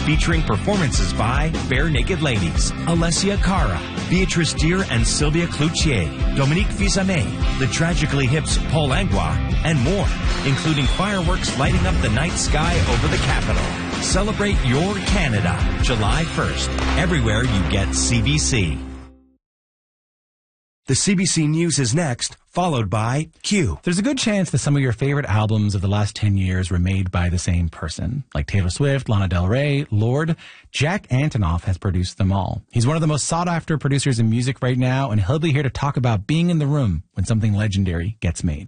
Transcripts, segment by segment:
featuring performances by Bare Naked Ladies, Alessia Cara, Beatrice Deer and Sylvia Cloutier, Dominique Fils-Aimé, the Tragically Hip's Paul Langlois, and more, including fireworks lighting up the night sky over the Capitol. Celebrate your Canada, July 1st, everywhere you get CBC. The CBC News is next, followed by Q. There's a good chance that some of your favorite albums of the last 10 years were made by the same person, like Taylor Swift, Lana Del Rey, Lorde. Jack Antonoff has produced them all. He's one of the most sought-after producers in music right now, and he'll be here to talk about being in the room when something legendary gets made.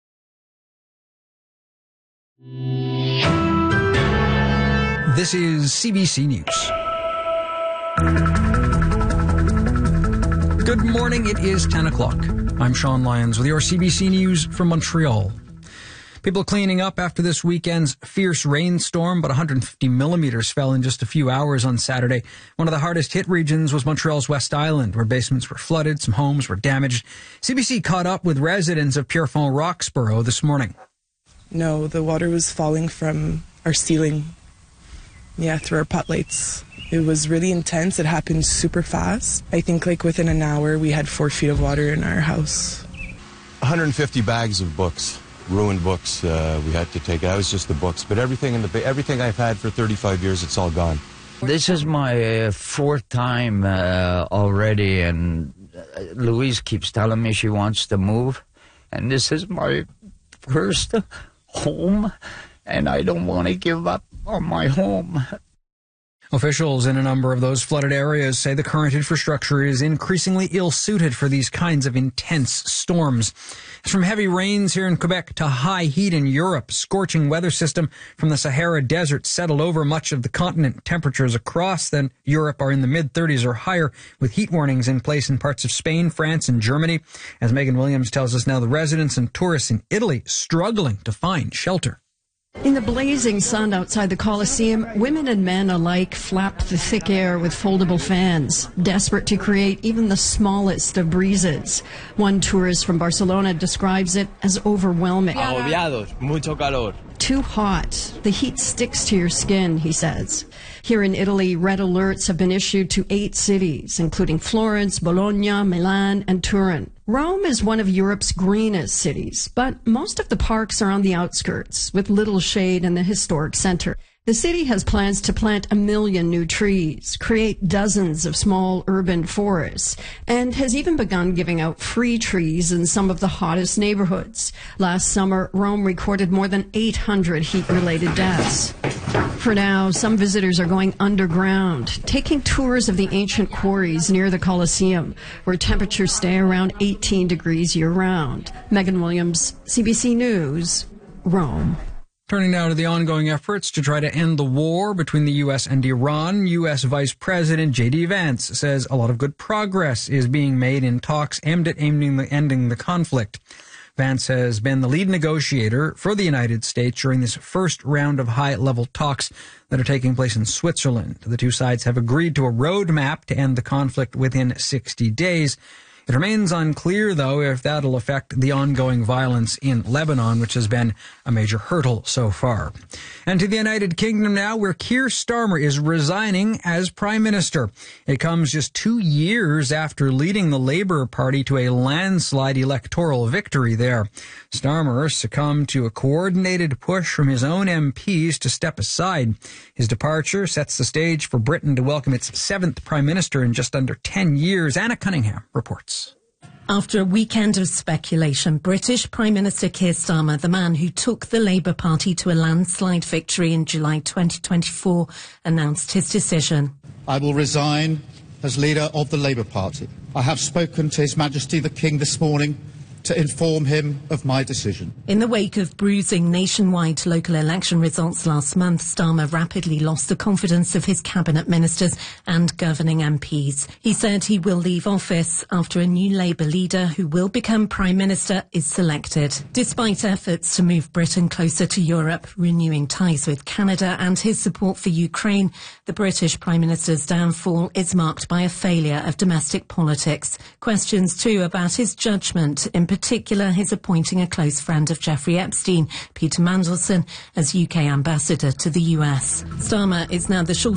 This is CBC News. Good morning, it is 10 o'clock. I'm Sean Lyons with your CBC News from Montreal. People cleaning up after this weekend's fierce rainstorm, but 150 millimeters fell in just a few hours on Saturday. One of the hardest hit regions was Montreal's West Island, where basements were flooded, some homes were damaged. CBC caught up with residents of Pierrefonds Roxborough this morning. No, the water was falling from our ceiling, through our pot lights. It was really intense. It happened super fast. I think within an hour we had 4 feet of water in our house. 150 bags of books, ruined books. We had to take. That was just the books, but everything everything I've had for 35 years, it's all gone. This is my fourth time already, and Louise keeps telling me she wants to move, and this is my first home, and I don't want to give up on my home. Officials in a number of those flooded areas say the current infrastructure is increasingly ill-suited for these kinds of intense storms. From heavy rains here in Quebec to high heat in Europe, scorching weather system from the Sahara Desert settled over much of the continent. Temperatures across Europe are in the mid-30s or higher, with heat warnings in place in parts of Spain, France, and Germany. As Megan Williams tells us now, the residents and tourists in Italy struggling to find shelter. In the blazing sun outside the Colosseum, women and men alike flapped the thick air with foldable fans, desperate to create even the smallest of breezes. One tourist from Barcelona describes it as overwhelming. Agobiados, mucho calor. Too hot. The heat sticks to your skin, he says. Here in Italy, red alerts have been issued to 8 cities, including Florence, Bologna, Milan, and Turin. Rome is one of Europe's greenest cities, but most of the parks are on the outskirts, with little shade in the historic center. The city has plans to plant 1 million new trees, create dozens of small urban forests, and has even begun giving out free trees in some of the hottest neighborhoods. Last summer, Rome recorded more than 800 heat-related deaths. For now, some visitors are going underground, taking tours of the ancient quarries near the Colosseum, where temperatures stay around 18 degrees year-round. Megan Williams, CBC News, Rome. Turning now to the ongoing efforts to try to end the war between the U.S. and Iran, U.S. Vice President J.D. Vance says a lot of good progress is being made in talks aimed at ending the conflict. Vance has been the lead negotiator for the United States during this first round of high-level talks that are taking place in Switzerland. The two sides have agreed to a roadmap to end the conflict within 60 days. It remains unclear, though, if that'll affect the ongoing violence in Lebanon, which has been a major hurdle so far. And to the United Kingdom now, where Keir Starmer is resigning as Prime Minister. It comes just 2 years after leading the Labour Party to a landslide electoral victory there. Starmer succumbed to a coordinated push from his own MPs to step aside. His departure sets the stage for Britain to welcome its 7th Prime Minister in just under 10 years. Anna Cunningham reports. After a weekend of speculation, British Prime Minister Keir Starmer, the man who took the Labour Party to a landslide victory in July 2024, announced his decision. I will resign as leader of the Labour Party. I have spoken to His Majesty the King this morning to inform him of my decision. In the wake of bruising nationwide local election results last month, Starmer rapidly lost the confidence of his cabinet ministers and governing MPs. He said he will leave office after a new Labour leader who will become Prime Minister is selected. Despite efforts to move Britain closer to Europe, renewing ties with Canada and his support for Ukraine, the British Prime Minister's downfall is marked by a failure of domestic politics. Questions too about his judgment, in particular his appointing a close friend of Jeffrey Epstein, Peter Mandelson, as UK ambassador to the US. Starmer is now the short